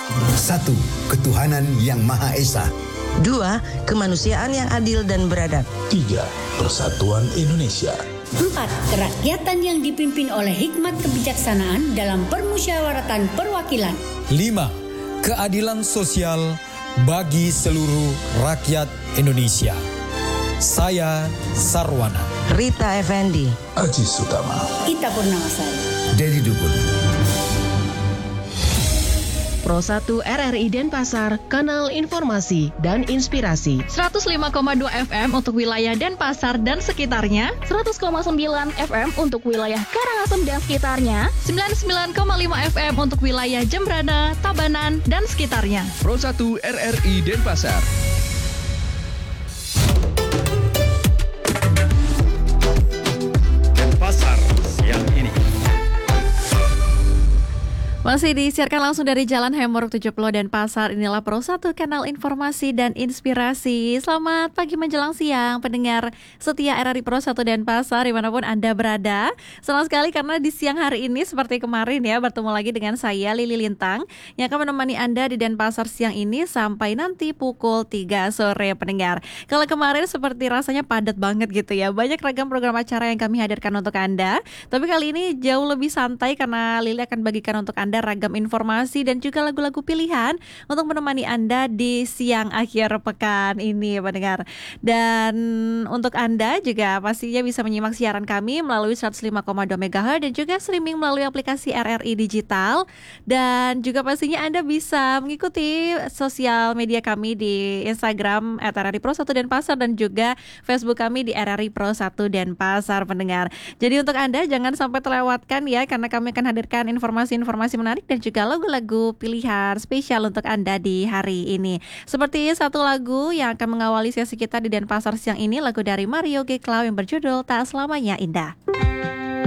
1. Ketuhanan yang Maha Esa. 2. Kemanusiaan yang adil dan beradab. 3. Persatuan Indonesia. 4. Kerakyatan yang dipimpin oleh hikmat kebijaksanaan dalam permusyawaratan perwakilan. 5. Keadilan sosial bagi seluruh rakyat Indonesia. Saya Sarwana. Rita Effendi. Aji Sutama. Ita Purnamasari. Dedi Dukun. Pro 1 RRI Denpasar, kanal informasi dan inspirasi. 105,2 FM untuk wilayah Denpasar dan sekitarnya, 100,9 FM untuk wilayah Karangasem dan sekitarnya, 99,5 FM untuk wilayah Jembrana, Tabanan, dan sekitarnya. Pro 1 RRI Denpasar. Denpasar siang ini. Masih disiarkan langsung dari Jalan Hemorok 70 Denpasar. Inilah Pro 1 kanal informasi dan inspirasi. Selamat pagi menjelang siang pendengar setia RRI Pro 1 Denpasar dimanapun Anda berada. Senang sekali karena di siang hari ini seperti kemarin ya, bertemu lagi dengan saya Lili Lintang yang akan menemani Anda di Denpasar siang ini sampai nanti pukul 3 sore pendengar. Kalau kemarin seperti rasanya padat banget gitu ya, banyak ragam program acara yang kami hadirkan untuk Anda. Tapi kali ini jauh lebih santai karena Lili akan bagikan untuk Anda ragam informasi dan juga lagu-lagu pilihan untuk menemani Anda di siang akhir pekan ini pendengar. Dan untuk Anda juga pastinya bisa menyimak siaran kami melalui 105,2 MHz dan juga streaming melalui aplikasi RRI Digital. Dan juga pastinya Anda bisa mengikuti sosial media kami di Instagram @RRI Pro 1 Denpasar dan juga Facebook kami di RRI Pro 1 Denpasar pendengar. Jadi untuk Anda jangan sampai terlewatkan ya, karena kami akan hadirkan informasi-informasi menarik dan juga lagu-lagu pilihan spesial untuk Anda di hari ini. Seperti satu lagu yang akan mengawali sesi kita di Denpasar siang ini, lagu dari Mario G. Cloud yang berjudul Tak Selamanya Indah.